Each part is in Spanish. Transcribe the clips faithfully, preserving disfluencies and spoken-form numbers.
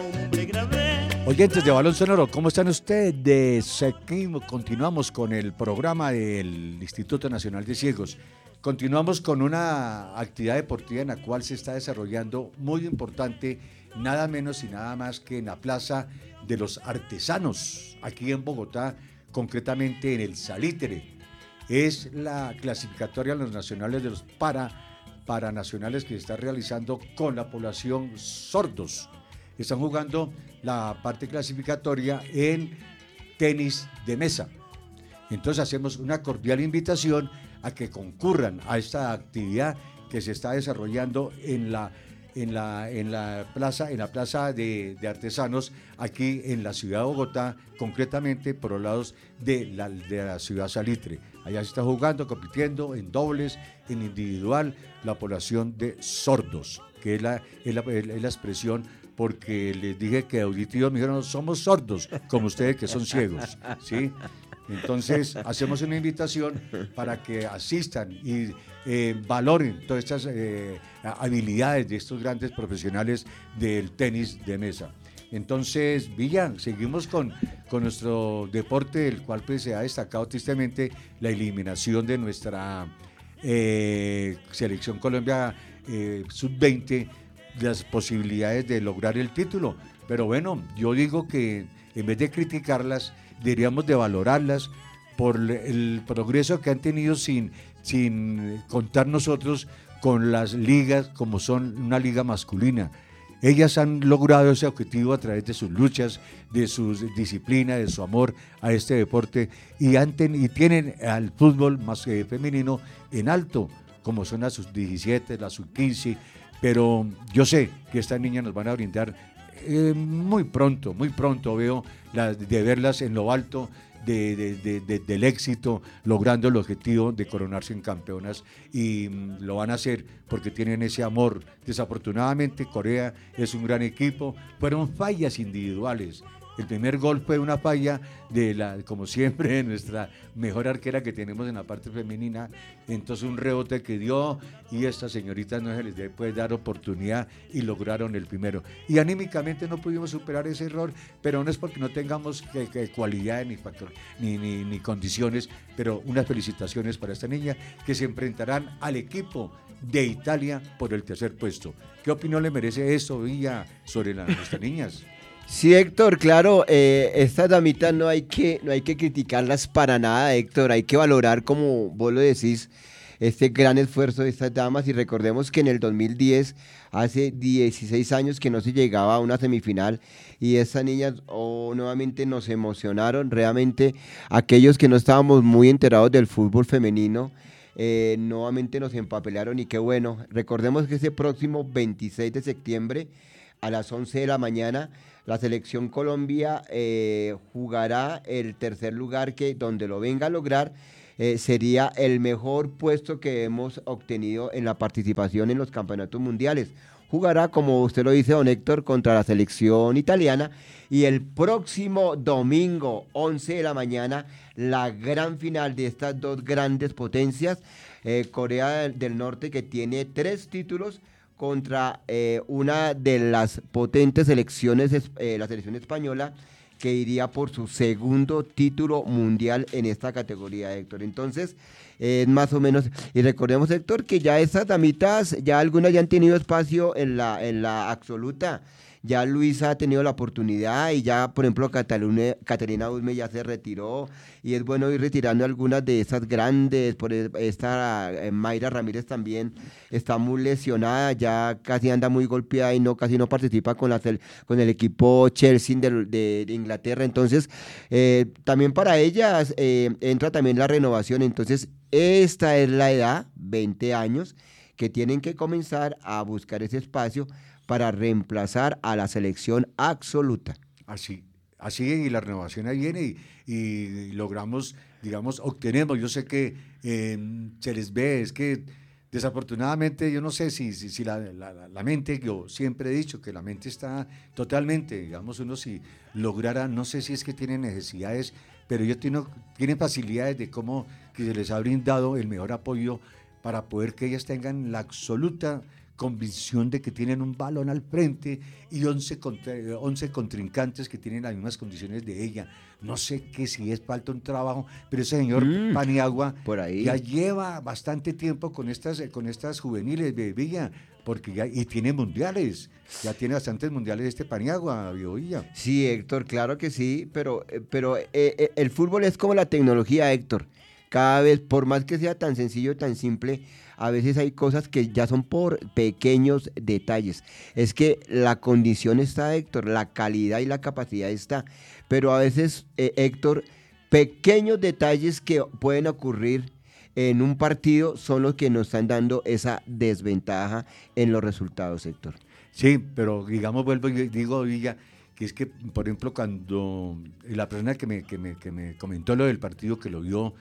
Oyentes de Balón Sonoro, ¿cómo están ustedes? Seguimos, continuamos con el programa del Instituto Nacional de Ciegos. Continuamos con una actividad deportiva en la cual se está desarrollando muy importante, nada menos y nada más que en la Plaza de los Artesanos, aquí en Bogotá, concretamente en el Salitre. Es la clasificatoria a los nacionales de los para, paranacionales que se está realizando con la población sordos. Están jugando la parte clasificatoria en tenis de mesa. Entonces hacemos una cordial invitación a que concurran a esta actividad que se está desarrollando en la, en la, en la plaza, en la plaza de, de artesanos aquí en la ciudad de Bogotá, concretamente por los lados de la, de la ciudad Salitre. Allá se está jugando, compitiendo en dobles, en individual, la población de sordos, que es la, es la, es la expresión, porque les dije que auditivos me dijeron, somos sordos, como ustedes que son ciegos, ¿sí? Entonces, hacemos una invitación para que asistan y eh, valoren todas estas eh, habilidades de estos grandes profesionales del tenis de mesa. Entonces, Villa, seguimos con, con nuestro deporte, el cual pues, se ha destacado tristemente la eliminación de nuestra eh, selección Colombia eh, sub veinte, las posibilidades de lograr el título. Pero bueno, yo digo que en vez de criticarlas, deberíamos de valorarlas por el progreso que han tenido sin, sin contar nosotros con las ligas como son una liga masculina. Ellas han logrado ese objetivo a través de sus luchas, de su disciplina, de su amor a este deporte y, han ten, y tienen al fútbol más eh, femenino en alto, como son las sub diecisiete, las sub quince, pero yo sé que estas niñas nos van a brindar eh, muy pronto, muy pronto veo la, de verlas en lo alto de, de, de, de, del éxito, logrando el objetivo de coronarse en campeonas y mm, lo van a hacer porque tienen ese amor. Desafortunadamente Corea es un gran equipo, fueron fallas individuales. El primer gol fue una falla de la, como siempre, de nuestra mejor arquera que tenemos en la parte femenina. Entonces un rebote que dio y estas señoritas no se les puede dar oportunidad y lograron el primero. Y anímicamente no pudimos superar ese error, pero no es porque no tengamos que, que cualidades ni, factor, ni, ni, ni condiciones, pero unas felicitaciones para esta niña que se enfrentarán al equipo de Italia por el tercer puesto. ¿Qué opinión le merece esto, Villa, sobre la, nuestras niñas? Sí, Héctor, claro, eh, estas damitas no hay que no hay que criticarlas para nada, Héctor, hay que valorar, como vos lo decís, este gran esfuerzo de estas damas y recordemos que en el dos mil diez, hace dieciséis años que no se llegaba a una semifinal y estas niñas oh, nuevamente nos emocionaron, realmente aquellos que no estábamos muy enterados del fútbol femenino, eh, nuevamente nos empapelaron y qué bueno, recordemos que ese próximo veintiséis de septiembre a las once de la mañana, la selección Colombia eh, jugará el tercer lugar que donde lo venga a lograr eh, sería el mejor puesto que hemos obtenido en la participación en los campeonatos mundiales. Jugará, como usted lo dice, don Héctor, contra la selección italiana y el próximo domingo, once de la mañana, la gran final de estas dos grandes potencias, eh, Corea del Norte, que tiene tres títulos, contra eh, una de las potentes selecciones, eh, la selección española, que iría por su segundo título mundial en esta categoría, Héctor. Entonces, eh, más o menos, y recordemos, Héctor, que ya estas damitas, ya algunas ya han tenido espacio en la, en la absoluta. Ya Luisa ha tenido la oportunidad y ya, por ejemplo, Cataluna, Caterina Usme ya se retiró y es bueno ir retirando algunas de esas grandes. Por esta eh, Mayra Ramírez también está muy lesionada, ya casi anda muy golpeada y no casi no participa con, la, con el equipo Chelsea de, de, de Inglaterra. Entonces, eh, también para ellas eh, entra también la renovación. Entonces, esta es la edad, veinte años, que tienen que comenzar a buscar ese espacio para reemplazar a la selección absoluta. Así, así y la renovación ahí viene y, y logramos, digamos, obtenemos, yo sé que eh, se les ve, es que desafortunadamente yo no sé si, si, si la, la, la mente, yo siempre he dicho que la mente está totalmente, digamos, uno si lograra, no sé si es que tienen necesidades, pero ellos tienen, tienen facilidades de cómo que se les ha brindado el mejor apoyo para poder que ellas tengan la absoluta convicción de que tienen un balón al frente y once, contra, once contrincantes que tienen las mismas condiciones de ella. No sé qué si es falta un trabajo, pero ese señor mm, Paniagua por ahí. ya lleva bastante tiempo con estas, con estas juveniles de Villa, porque ya, y tiene mundiales, ya tiene bastantes mundiales este Paniagua, Villa. Sí, Héctor, claro que sí, pero, pero eh, eh, el fútbol es como la tecnología, Héctor. Cada vez, por más que sea tan sencillo, tan simple, a veces hay cosas que ya son por pequeños detalles. Es que la condición está, Héctor, la calidad y la capacidad está, pero a veces, eh, Héctor, pequeños detalles que pueden ocurrir en un partido son los que nos están dando esa desventaja en los resultados, Héctor. Sí, pero digamos, vuelvo y digo, Villa, que es que, por ejemplo, cuando la persona que me, que me, que me comentó lo del partido, que lo vio,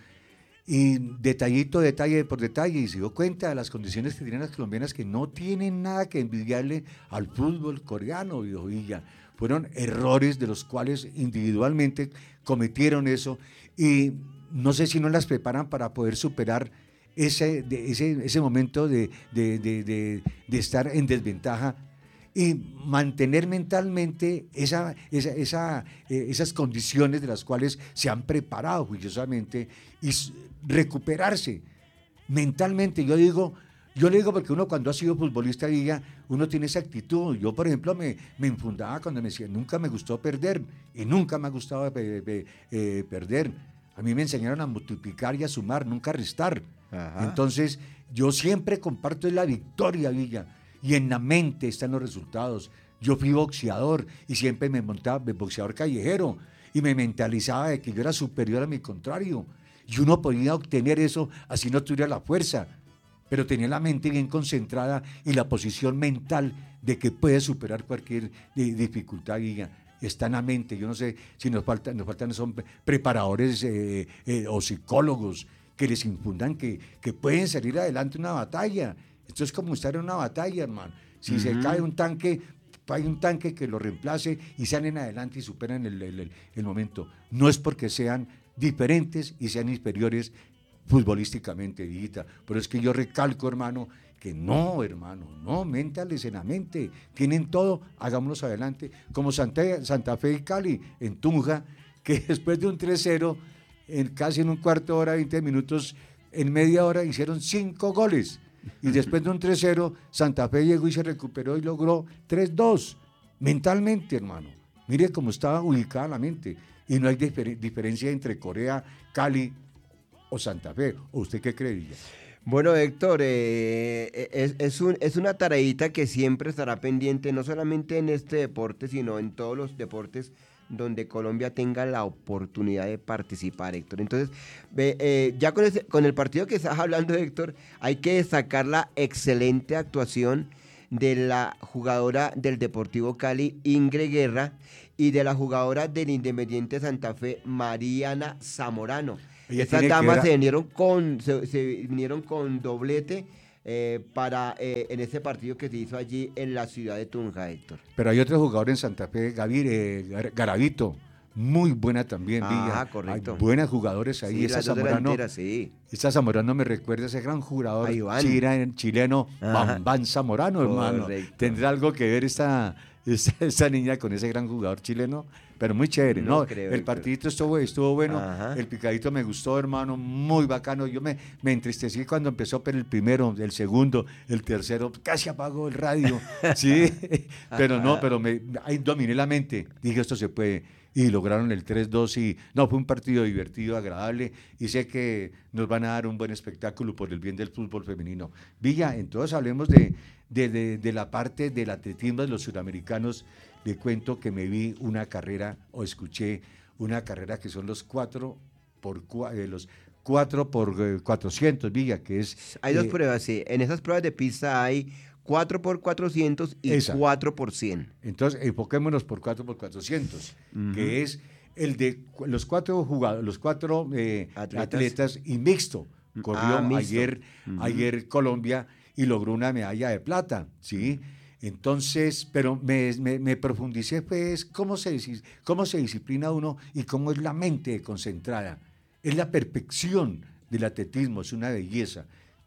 y detallito, detalle por detalle, y se dio cuenta de las condiciones que tienen las colombianas, que no tienen nada que envidiarle al fútbol coreano, Villa. Fueron errores de los cuales individualmente cometieron eso, y no sé si no las preparan para poder superar ese, de, ese, ese momento de, de, de, de, de estar en desventaja y mantener mentalmente esa, esa, esa, eh, esas condiciones de las cuales se han preparado juiciosamente y recuperarse mentalmente. Yo digo, yo le digo porque uno cuando ha sido futbolista diga, uno tiene esa actitud. Yo, por ejemplo, me, me infundaba cuando me decía, nunca me gustó perder y nunca me ha gustado eh, eh, eh, perder. A mí me enseñaron a multiplicar y a sumar, nunca a restar. Ajá. Entonces, yo siempre comparto la victoria, Villa. Y en la mente están los resultados. Yo fui boxeador y siempre me montaba, boxeador callejero, y me mentalizaba de que yo era superior a mi contrario. Y uno podía obtener eso así no tuviera la fuerza, pero tenía la mente bien concentrada y la posición mental de que puede superar cualquier dificultad, Villa. Está en la mente. Yo no sé si nos faltan, nos faltan son preparadores eh, eh, o psicólogos que les infundan que, que pueden salir adelante una batalla. Esto es como estar en una batalla, hermano. Si uh-huh. se cae un tanque, hay un tanque que lo reemplace y salen adelante y superan el, el, el, el momento. No es porque sean diferentes y sean inferiores futbolísticamente, Villita. Pero es que yo recalco, hermano, que no, hermano, no, méntales en la mente. Tienen todo, hagámonos adelante. Como Santa, Santa Fe y Cali, en Tunja, que después de un tres cero, en, casi en un cuarto de hora, veinte minutos, en media hora hicieron cinco goles. Y después de un tres cero, Santa Fe llegó y se recuperó y logró tres dos. Mentalmente, hermano. Mire cómo estaba ubicada la mente. Y no hay difer- diferencia entre Corea, Cali o Santa Fe. ¿O usted qué cree, Villa? Bueno, Héctor, eh, es, es, un, es una tareita que siempre estará pendiente, no solamente en este deporte, sino en todos los deportes donde Colombia tenga la oportunidad de participar, Héctor. Entonces, eh, eh, ya con, ese, con el partido que estás hablando, Héctor, hay que destacar la excelente actuación de la jugadora del Deportivo Cali, Ingrid Guerra, y de la jugadora del Independiente Santa Fe, Mariana Zamorano. Estas damas se vinieron con, se, se vinieron con doblete eh, para eh, en ese partido que se hizo allí en la ciudad de Tunja, Héctor. Pero hay otro jugador en Santa Fe, Gavir, eh, Garavito, muy buena también, Villa. Ah, correcto. Hay buenos jugadores ahí. Sí, esta las dos Zamorano, delanteras, sí. Esta Zamorano me recuerda a ese gran jugador chileno, chileno Bambán Zamorano, hermano. Correcto. ¿Tendrá algo que ver esta, esta, esta niña con ese gran jugador chileno? Pero muy chévere, ¿no? no creo, el partidito estuvo, estuvo bueno, Ajá. El picadito me gustó, hermano, muy bacano. Yo me, me entristecí cuando empezó, pero el primero, el segundo, el tercero, casi apagó el radio, sí, pero no, pero me, ahí dominé la mente, dije esto se puede, y lograron el tres dos y no, fue un partido divertido, agradable, y sé que nos van a dar un buen espectáculo por el bien del fútbol femenino. Villa, entonces hablemos de, de, de, de la parte del atletismo de los suramericanos. Le cuento que me vi una carrera o escuché una carrera que son los cuatro por eh, los cuatro por cuatrocientos, Villa, que es... Hay dos eh, pruebas, sí. En esas pruebas de pista hay cuatro por cuatrocientos y esa. cuatro por cien. Entonces, enfoquémonos por cuatro por cuatrocientos, uh-huh. que es el de los cuatro jugadores, los cuatro eh, atletas. atletas y mixto. Corrió ah, mixto. ayer, uh-huh. ayer Colombia y logró una medalla de plata, ¿sí? Entonces, pero me, me, me profundicé, pues, cómo se, cómo se disciplina uno y cómo es la mente concentrada. Es la perfección del atletismo, es una belleza.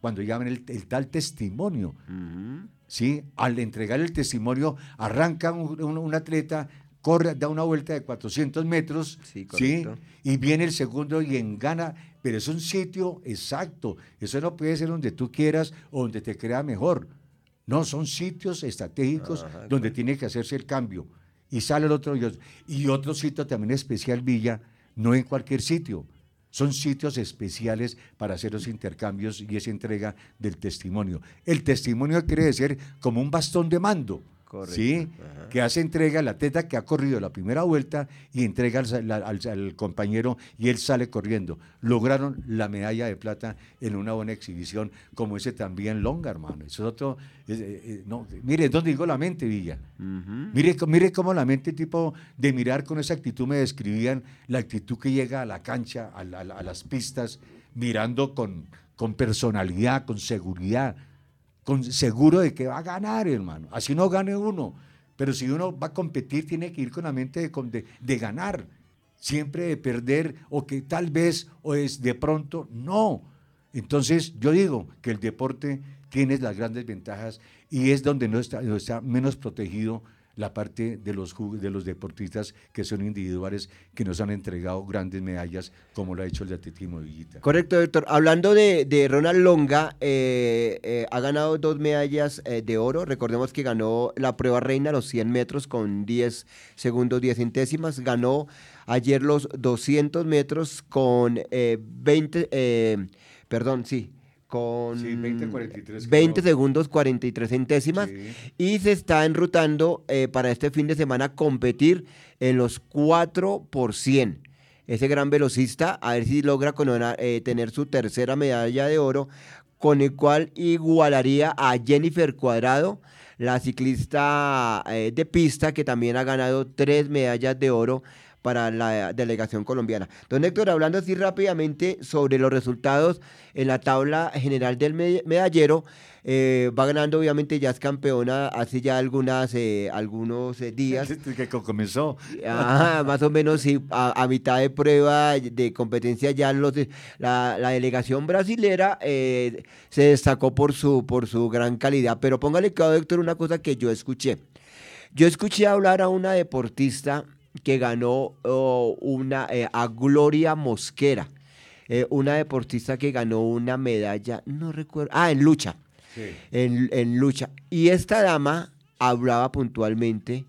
cuando llaman el, el tal testimonio. Ujú. ¿Sí? Al entregar el testimonio, arranca un, un- un atleta, corre, da una vuelta de cuatrocientos metros, Sí, ¿sí? correcto. Y viene el segundo y engana, pero es un sitio exacto. Eso no puede ser donde tú quieras o donde te crea mejor. No, son sitios estratégicos Ajá, donde correcto. tiene que hacerse el cambio. Y sale el otro, y otro, y otro sitio también especial, Villa, no en cualquier sitio. Son sitios especiales para hacer los intercambios y esa entrega del testimonio. El testimonio quiere decir como un bastón de mando, Correcto. ¿sí? Ajá. Que hace entrega al atleta que ha corrido la primera vuelta y entrega al, al- al- al compañero y él sale corriendo. Lograron la medalla de plata en una buena exhibición, como ese también Longa, hermano. Eso es otro. es- eh, eh, no, mire, ¿dónde digo la mente, Villa? Ujú. Mire, co- mire cómo la mente tipo de mirar con esa actitud me describían la actitud que llega a la cancha, a, la- a las pistas, mirando con, con personalidad, con seguridad, con seguro de que va a ganar, hermano. Así no gane uno, pero si uno va a competir tiene que ir con la mente de, con- de- de ganar, siempre de perder o que tal vez o es de pronto, no. Entonces yo digo que el deporte tiene las grandes ventajas y es donde no está, no está menos protegido la parte de los, ju- de los deportistas que son individuales, que nos han entregado grandes medallas, como lo ha hecho el de atletismo de Villita. Correcto, doctor. Hablando de, de Ronald Longa, eh, eh, ha ganado dos medallas eh, de oro. Recordemos que ganó la prueba reina, los cien metros con diez segundos, diez centésimas. Ganó ayer los doscientos metros con eh, veinte, eh, perdón, sí, con Sí, veinte cuarenta y tres veinte quedó. segundos, cuarenta y tres centésimas. Sí. Y se está enrutando eh, para este fin de semana a competir en los cuatro por cien. Ese gran velocista, a ver si logra coronar, eh, tener su tercera medalla de oro, con el cual igualaría a Jennifer Cuadrado, la ciclista eh, de pista que también ha ganado tres medallas de oro para la delegación colombiana. Don Héctor, hablando así rápidamente sobre los resultados en la tabla general del me- medallero, eh, va ganando, obviamente ya es campeona hace ya algunas, eh, algunos eh, días. Desde que co- comenzó. Ajá, más o menos sí, a, a mitad de prueba de competencia ya los, de- la, la delegación brasilera eh, se destacó por su, por su gran calidad. Pero póngale cuidado, Héctor, una cosa que yo escuché. Yo escuché hablar a una deportista que ganó oh, una, eh, a Gloria Mosquera, eh, una deportista que ganó una medalla, no recuerdo, ah, en lucha, Sí. en, en lucha. Y esta dama hablaba puntualmente,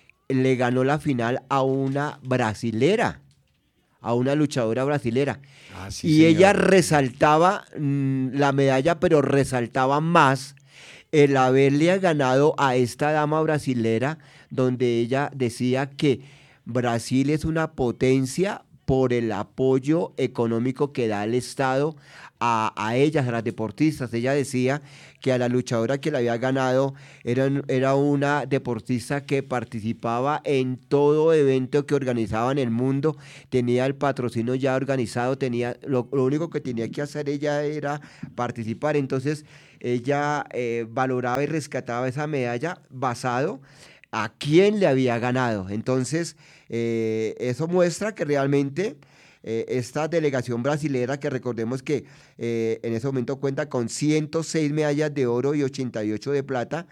le ganó la final a una brasilera, a una luchadora brasilera. Ah, sí, Y señor. ella resaltaba mm, la medalla, pero resaltaba más el haberle ganado a esta dama brasilera, donde ella decía que Brasil es una potencia por el apoyo económico que da el Estado a, a ellas, a las deportistas. Ella decía que a la luchadora que le había ganado era, era una deportista que participaba en todo evento que organizaba en el mundo, tenía el patrocinio ya organizado, tenía, lo, lo único que tenía que hacer ella era participar. Entonces ella eh, valoraba y rescataba esa medalla basado a quién le había ganado. Entonces, eh, eso muestra que realmente eh, esta delegación brasilera, que recordemos que eh, en ese momento cuenta con ciento seis medallas de oro y ochenta y ocho de plata,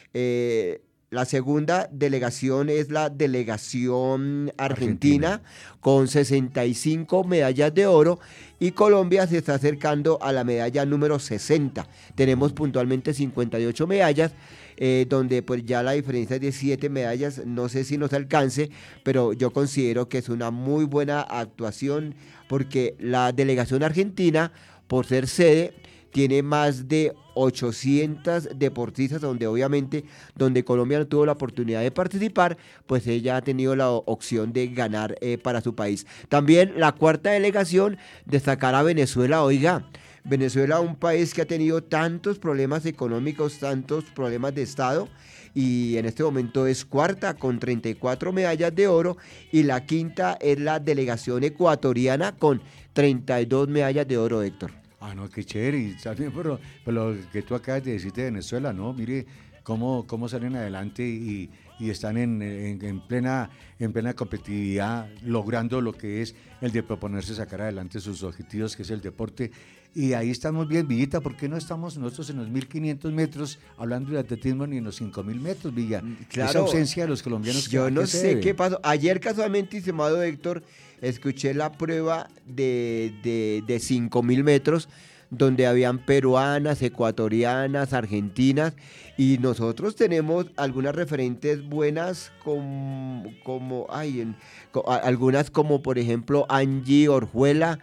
eh, la segunda delegación es la delegación argentina, Argentina. con sesenta y cinco medallas de oro, y Colombia se está acercando a la medalla número sesenta. Tenemos puntualmente cincuenta y ocho medallas, eh, donde pues ya la diferencia es de siete medallas. No sé si nos alcance, pero yo considero que es una muy buena actuación, porque la delegación argentina, por ser sede, tiene más de ochocientas deportistas, donde obviamente, donde Colombia no tuvo la oportunidad de participar, pues ella ha tenido la o- opción de ganar eh, para su país. También la cuarta delegación, destacar a Venezuela. Oiga, Venezuela, un país que ha tenido tantos problemas económicos, tantos problemas de Estado, y en este momento es cuarta con treinta y cuatro medallas de oro, y la quinta es la delegación ecuatoriana con treinta y dos medallas de oro, Héctor. Ah, no, qué chévere. Y también, pero, pero lo que tú acabas de decir de Venezuela, ¿no? Mire cómo, cómo salen adelante y, y están en, en, en, plena, en plena competitividad, logrando lo que es el de proponerse sacar adelante sus objetivos, que es el deporte. Y ahí estamos bien, Villita, ¿por qué no estamos nosotros en los mil quinientos metros hablando de atletismo ni en los cinco mil metros, Villa? Claro, esa ausencia de los colombianos. Yo no sé debe? qué pasó. Ayer casualmente, estimado Héctor, escuché la prueba de, de, de cinco mil metros, donde habían peruanas, ecuatorianas, argentinas, y nosotros tenemos algunas referentes buenas como, como ay, en, co, algunas como por ejemplo Angie Orjuela,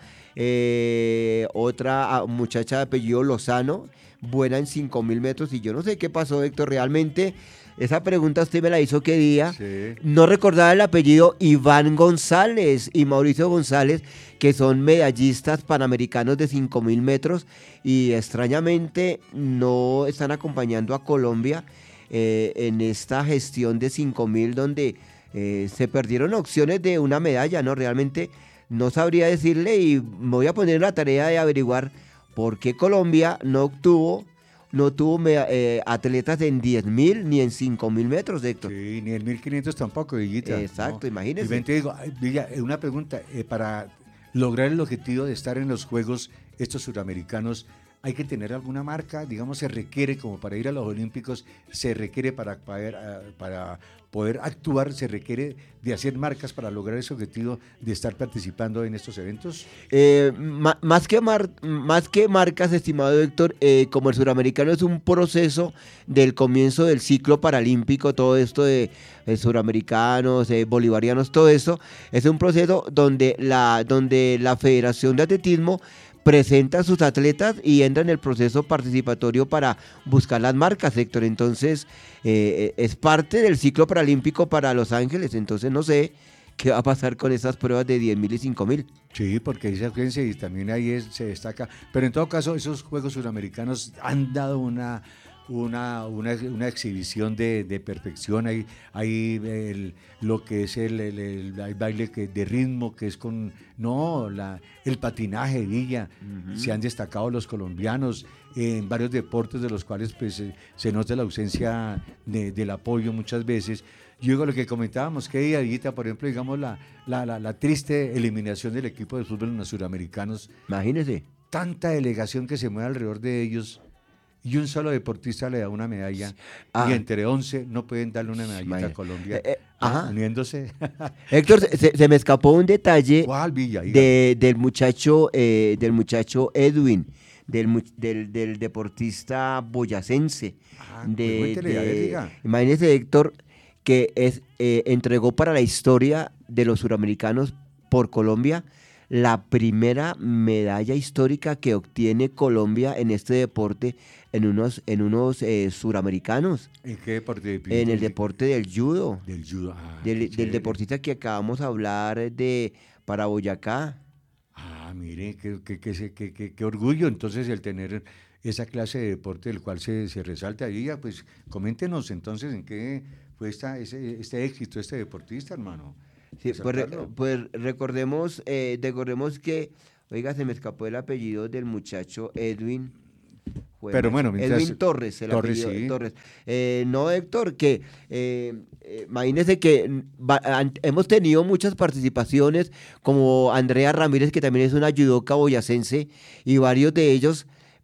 eh, otra muchacha de apellido Lozano, buena en cinco mil metros, y yo no sé qué pasó, Héctor, realmente. Esa pregunta usted me la hizo qué día. Sí. No recordaba el apellido Iván González y Mauricio González, que son medallistas panamericanos de cinco mil metros y extrañamente no están acompañando a Colombia eh, en esta gestión de cinco mil, donde eh, se perdieron opciones de una medalla, ¿no? Realmente no sabría decirle, y me voy a poner en la tarea de averiguar por qué Colombia no obtuvo no tuvo eh, atletas en diez mil ni en cinco mil metros, Héctor. Sí, ni en mil quinientos tampoco, Villita. Exacto, ¿no? imagínese. Y ven, te digo, Villa, una pregunta, eh, para lograr el objetivo de estar en los Juegos estos suramericanos, ¿hay que tener alguna marca? Digamos, se requiere, como para ir a los Olímpicos, se requiere para, para, para poder actuar, se requiere de hacer marcas para lograr ese objetivo de estar participando en estos eventos. Eh, ma, más, que mar, más que marcas, estimado Héctor, eh, como el suramericano es un proceso del comienzo del ciclo paralímpico, todo esto de eh, suramericanos, eh, bolivarianos, todo esto, es un proceso donde la, donde la Federación de Atletismo presenta a sus atletas y entra en el proceso participatorio para buscar las marcas, Héctor. Entonces, eh, es parte del ciclo paralímpico para Los Ángeles. Entonces, no sé qué va a pasar con esas pruebas de diez mil y cinco mil. Sí, porque dice, fíjense, y también ahí es, se destaca. Pero en todo caso, esos Juegos Suramericanos han dado una... Una, una, una exhibición de, de perfección. Hay, hay el, lo que es el, el, el, el baile que, de ritmo, que es con, no, la, el patinaje, Villa. Uh-huh. Se han destacado los colombianos en varios deportes de los cuales pues, se, se nota la ausencia de, del apoyo muchas veces. Yo digo lo que comentábamos, que día, Villita, por ejemplo, digamos la, la, la, la triste eliminación del equipo de fútbol en los suramericanos. Imagínese. Tanta delegación que se mueve alrededor de ellos. Y un solo deportista le da una medalla, ah. y entre once no pueden darle una medallita Vaya. a Colombia, eh, eh, ah, uniéndose. Héctor, se, se me escapó un detalle. ¿Cuál, Villa? De, del, muchacho, eh, del muchacho Edwin, del, del, del deportista boyacense. Ah, de, de, de, imagínese, Héctor, que es, eh, entregó para la historia de los suramericanos por Colombia la primera medalla histórica que obtiene Colombia en este deporte en unos, en unos eh, suramericanos. ¿En qué deporte? En el deporte del judo. Del judo, ah, del, del deportista que acabamos de hablar de para Boyacá. Ah, mire, qué, qué, qué, qué, qué, qué orgullo entonces el tener esa clase de deporte del cual se, se resalta ahí. Pues coméntenos entonces en qué fue esta, ese, este éxito, este deportista, hermano. Sí, pues, re, pues recordemos, eh, recordemos que, oiga, se me escapó el apellido del muchacho Edwin. Bueno, Pero bueno, mientras, Edwin Torres, el Torres, apellido sí. Torres. Eh, no, Héctor, que eh, eh, imagínese que va, an, hemos tenido muchas participaciones, como Andrea Ramírez, que también es una judoka boyacense, y varios de ellos,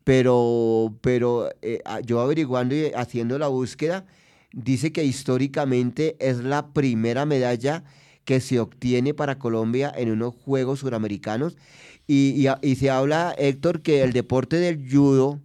pero, pero eh, yo averiguando y haciendo la búsqueda, dice que históricamente es la primera medalla que se obtiene para Colombia en unos Juegos Suramericanos, y, y, y se habla, Héctor, que el deporte del judo,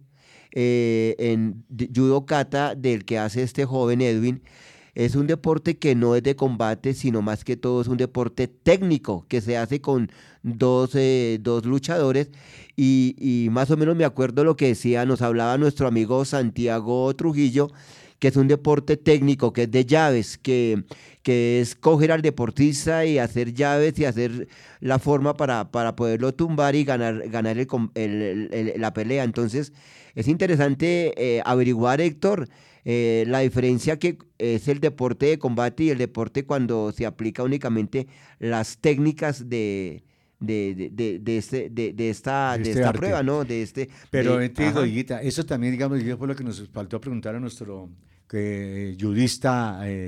eh, en judo kata, del que hace este joven Edwin, es un deporte que no es de combate, sino más que todo es un deporte técnico, que se hace con dos, eh, dos luchadores, y, y más o menos me acuerdo lo que decía, nos hablaba nuestro amigo Santiago Trujillo, que es un deporte técnico, que es de llaves, que, que es coger al deportista y hacer llaves y hacer la forma para, para poderlo tumbar y ganar, ganar el, el, el, la pelea. Entonces, es interesante eh, averiguar, Héctor, eh, la diferencia que es el deporte de combate y el deporte cuando se aplica únicamente las técnicas de... De, de, de, de, este, de, de esta, de este esta arte. prueba, ¿no? De este, Pero de, te digo, Higuita, eso también, digamos, fue lo que nos faltó preguntar a nuestro eh, judista eh,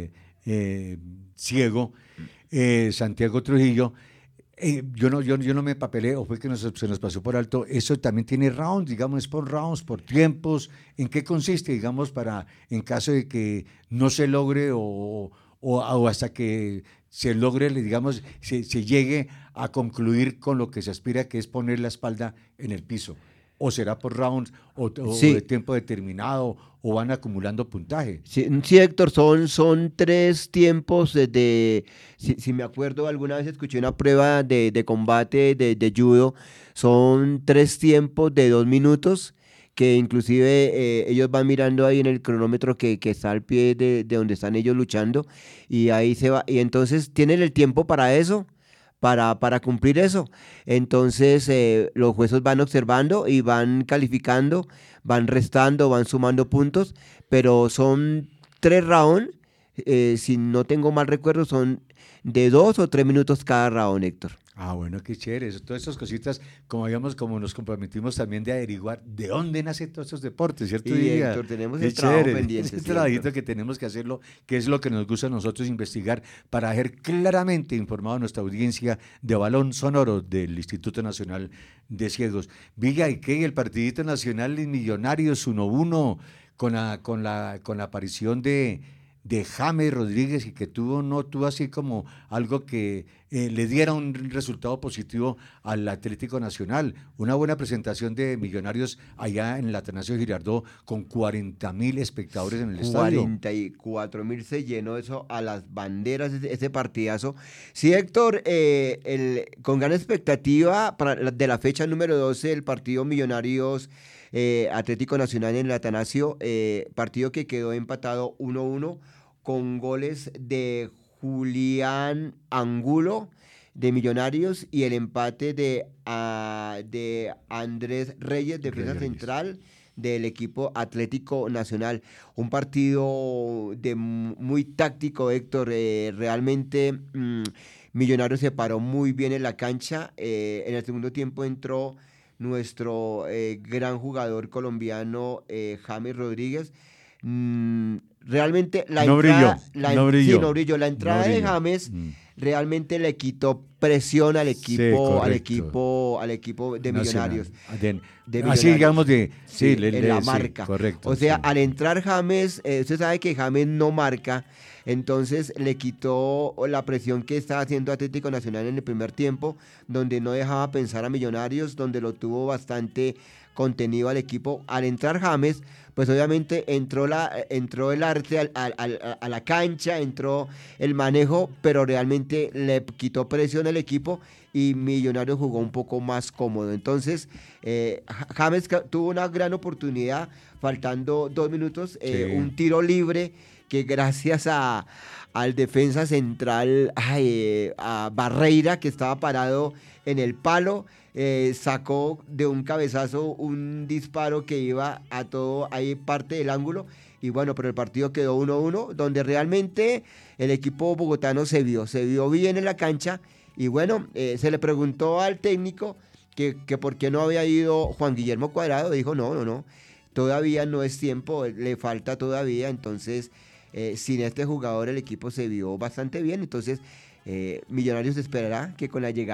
eh, ciego, eh, Santiago Trujillo. Eh, yo, no, yo, yo no me papelé, o fue que nos, se nos pasó por alto. Eso también tiene rounds, digamos, es por rounds, por tiempos. ¿En qué consiste, digamos, para en caso de que no se logre o, o, o hasta que se logre, digamos, se, se llegue a concluir con lo que se aspira, que es poner la espalda en el piso? ¿O será por rounds o, o Sí. de tiempo determinado o van acumulando puntaje? Sí, sí, Héctor, son, son tres tiempos desde, si, si me acuerdo, alguna vez escuché una prueba de, de combate de, de judo, son tres tiempos de dos minutos, que inclusive eh, ellos van mirando ahí en el cronómetro que, que está al pie de, de donde están ellos luchando, y ahí se va, y entonces tienen el tiempo para eso. Para, para cumplir eso. Entonces eh, los jueces van observando y van calificando, van restando, van sumando puntos, pero son tres rounds, eh, si no tengo mal recuerdo, son de dos o tres minutos cada round, Héctor. Ah, bueno, qué chévere. Eso, todas estas cositas, como habíamos, como nos comprometimos también de averiguar de dónde nacen todos estos deportes, ¿cierto? Y Diga? Héctor, tenemos Qué el trabajo chévere. pendiente. Ese Sí, trabajito Héctor. que tenemos que hacerlo, que es lo que nos gusta a nosotros investigar para dejar claramente informado a nuestra audiencia de Balón Sonoro del Instituto Nacional de Ciegos. Viga, ¿y qué? El partidito nacional de Millonarios uno uno con la, con la, con la aparición de de James Rodríguez y que tuvo, no tuvo así como algo que eh, le diera un resultado positivo al Atlético Nacional. Una buena presentación de Millonarios allá en el Atanasio Girardot con cuarenta mil espectadores en el estadio. cuarenta y cuatro mil se llenó eso a las banderas, ese, ese partidazo. Sí, Héctor, eh, el, con gran expectativa para la, de la fecha número doce, el partido Millonarios eh, Atlético Nacional en el Atanasio, eh, partido que quedó empatado uno a uno con goles de Julián Angulo de Millonarios y el empate de, uh, de Andrés Reyes, defensa Reyes. central del equipo Atlético Nacional. Un partido de muy táctico, Héctor. Eh, realmente mmm, Millonarios se paró muy bien en la cancha. Eh, en el segundo tiempo entró nuestro eh, gran jugador colombiano eh, James Rodríguez. Mm, realmente la no entrada, brilló, la, no brilló. Sí, no brilló. La entrada no de brilló. James Mm. realmente le quitó presión al equipo, Sí, al equipo, al equipo de Nacional. Millonarios. De, De así Millonarios. digamos de sí, Sí, le, en le- la sí, marca. correcto. O sea, sí. al entrar James, eh, usted sabe que James no marca, entonces le quitó la presión que estaba haciendo Atlético Nacional en el primer tiempo, donde no dejaba pensar a Millonarios, donde lo tuvo bastante contenido al equipo. Al entrar James, pues obviamente entró, la, entró el arte al, al, al, a la cancha, entró el manejo, pero realmente le quitó presión al equipo y Millonarios jugó un poco más cómodo. Entonces, eh, James tuvo una gran oportunidad, faltando dos minutos, eh, Sí. un tiro libre que gracias a, al defensa central, ay, a Barreira, que estaba parado en el palo, eh, sacó de un cabezazo un disparo que iba a todo, ahí parte del ángulo, y bueno, pero el partido quedó uno a uno, donde realmente el equipo bogotano se vio, se vio bien en la cancha, y bueno, eh, se le preguntó al técnico que, que por qué no había ido Juan Guillermo Cuadrado, dijo no, no, no, todavía no es tiempo, le falta todavía, entonces eh, sin este jugador el equipo se vio bastante bien, entonces eh, Millonarios esperará que con la llegada